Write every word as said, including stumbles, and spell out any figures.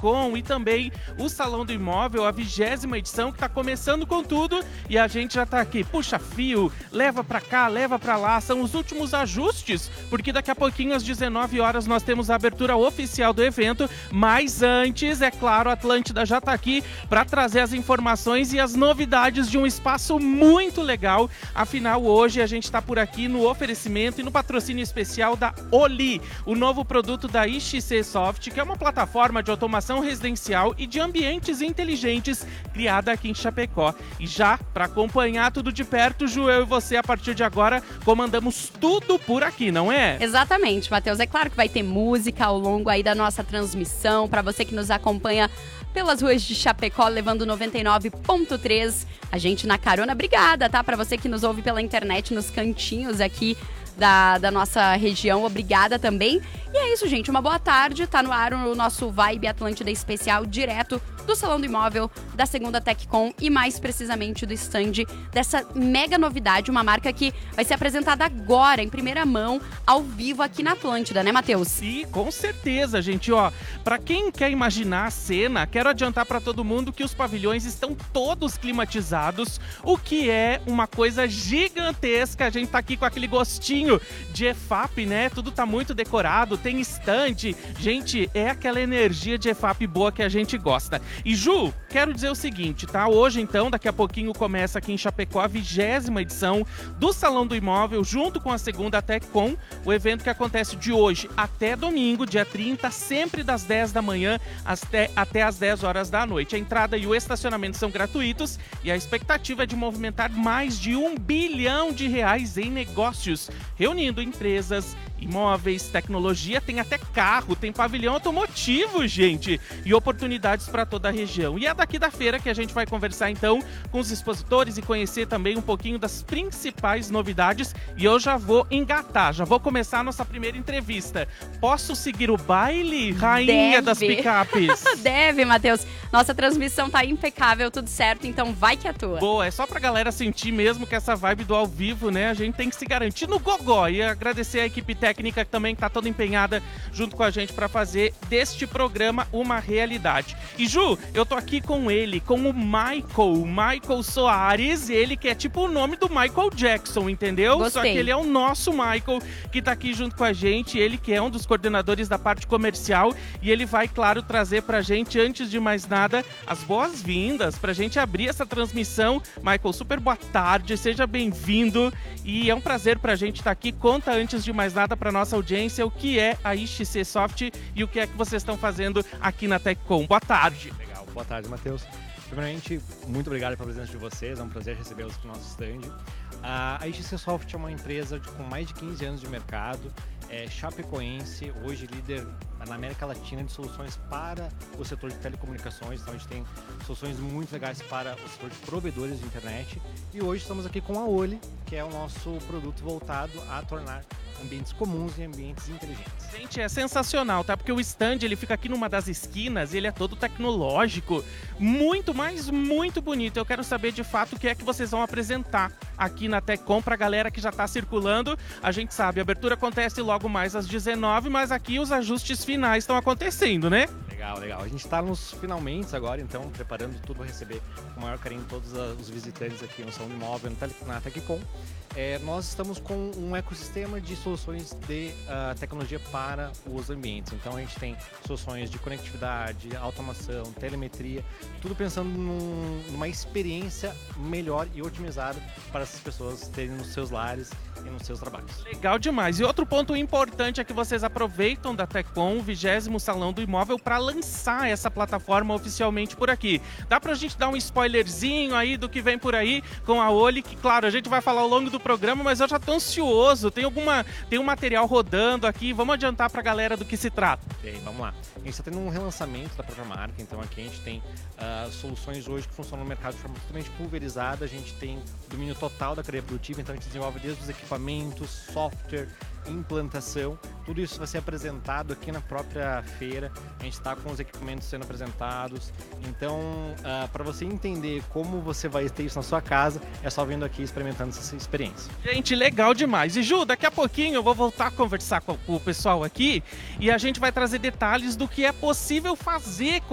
Teccom e também o Salão do Imóvel, a vigésima edição, que está começando com tudo e a gente já está aqui. Puxa fio, leva para cá, leva para lá, são os últimos ajustes, porque daqui a pouquinho às dezenove horas nós temos a abertura oficial do evento, mas antes, é claro, a Atlântida já está aqui para trazer as informações e as novidades de um espaço muito legal. Afinal, hoje a gente está por aqui no oferecimento e no patrocínio especial da Oli, o novo produto da I X C Soft, que é uma plataforma de automação residencial e de ambientes inteligentes criada aqui em Chapecó. E já para acompanhar tudo de perto, Ju, eu e você, a partir de agora, comandamos tudo por aqui, não é? Exatamente, Matheus. É claro que vai ter música ao longo aí da nossa transmissão, para você que nos acompanha pelas ruas de Chapecó, levando noventa e nove ponto três. A gente na carona, obrigada, tá? Para você que nos ouve pela internet, nos cantinhos aqui da, da nossa região, obrigada também. E é isso, gente, uma boa tarde. Tá no ar o nosso Vibe Atlântida especial, direto do Salão do Imóvel, da segunda Teccom e mais precisamente do stand dessa mega novidade, uma marca que vai ser apresentada agora, em primeira mão, ao vivo aqui na Atlântida, né, Matheus? Sim, com certeza, gente. Ó, para quem quer imaginar a cena, quero adiantar para todo mundo que os pavilhões estão todos climatizados, o que é uma coisa gigantesca. A gente tá aqui com aquele gostinho de E F A P, né? Tudo tá muito decorado, tem stand. Gente, é aquela energia de E F A P boa que a gente gosta. E Ju, quero dizer o seguinte, tá? Hoje, então, daqui a pouquinho começa aqui em Chapecó a vigésima edição do Salão do Imóvel, junto com a segunda Teccom, o evento que acontece de hoje até domingo, dia trinta, sempre das dez da manhã até, até as dez horas da noite. A entrada e o estacionamento são gratuitos e a expectativa é de movimentar mais de um bilhão de reais em negócios, reunindo empresas, imóveis, tecnologia, tem até carro, tem pavilhão automotivo, gente, e oportunidades para toda a região. E é daqui da feira que a gente vai conversar então com os expositores e conhecer também um pouquinho das principais novidades. E eu já vou engatar, já vou começar a nossa primeira entrevista. Posso seguir o baile, rainha Deve. das picapes? Deve, Matheus. Nossa transmissão tá impecável, tudo certo, então vai que é tua. Boa, é só pra galera sentir mesmo que essa vibe do ao vivo, né, a gente tem que se garantir no gogó. E agradecer a equipe técnica que também tá toda empenhada junto com a gente para fazer deste programa uma realidade. E Ju, eu tô aqui com ele, com o Michael, Michael Soares, ele que é tipo o nome do Michael Jackson, entendeu? Gostei. Só que ele é o nosso Michael, que tá aqui junto com a gente, ele que é um dos coordenadores da parte comercial, e ele vai, claro, trazer pra gente, antes de mais nada, as boas-vindas pra gente abrir essa transmissão. Michael, super boa tarde, seja bem-vindo, e é um prazer pra gente estar aqui. Conta, antes de mais nada, pra nossa audiência, o que é a I X C Soft e o que é que vocês estão fazendo aqui na Teccom. Boa tarde. Legal, boa tarde, Matheus. Primeiramente, muito obrigado pela presença de vocês, é um prazer recebê-los aqui no nosso stand. A I X C Soft é uma empresa de, com mais de quinze anos de mercado, é chapecoense, hoje líder na América Latina de soluções para o setor de telecomunicações. Então a gente tem soluções muito legais para o setor de provedores de internet. E hoje estamos aqui com a Oli, que é o nosso produto voltado a tornar ambientes comuns em ambientes inteligentes. Gente, é sensacional, tá? Porque o stand, ele fica aqui numa das esquinas e ele é todo tecnológico, muito, mas muito bonito. Eu quero saber, de fato, o que é que vocês vão apresentar aqui na Teccom pra galera que já tá circulando. A gente sabe, a abertura acontece logo mais às dezenove, mas aqui os ajustes finais estão acontecendo, né? Legal, legal. A gente está nos finalmente agora, então, preparando tudo para receber com o maior carinho todos os visitantes aqui no Salão do Imóvel, na Teccom. É, nós estamos com um ecossistema de soluções de uh, tecnologia para os ambientes. Então a gente tem soluções de conectividade, automação, telemetria, tudo pensando num, numa experiência melhor e otimizada para essas pessoas terem nos seus lares e nos seus trabalhos. Legal demais. E outro ponto importante é que vocês aproveitam da Teccom, o vigésimo Salão do Imóvel, para lançar essa plataforma oficialmente por aqui. Dá pra gente dar um spoilerzinho aí do que vem por aí com a Oli, que claro, a gente vai falar ao longo do programa, mas eu já tô ansioso. Tem alguma, tem um material rodando aqui, vamos adiantar pra galera do que se trata. Ok, vamos lá. A gente está tendo um relançamento da própria marca, então aqui a gente tem uh, soluções hoje que funcionam no mercado de forma totalmente pulverizada. A gente tem domínio total da cadeia produtiva, então a gente desenvolve desde os equipamentos, software, implantação, tudo isso vai ser apresentado aqui na própria feira. A gente está com os equipamentos sendo apresentados, então uh, para você entender como você vai ter isso na sua casa, é só vindo aqui experimentando essa experiência. Gente, legal demais. E Ju, daqui a pouquinho eu vou voltar a conversar com o pessoal aqui e a gente vai trazer detalhes do que é possível fazer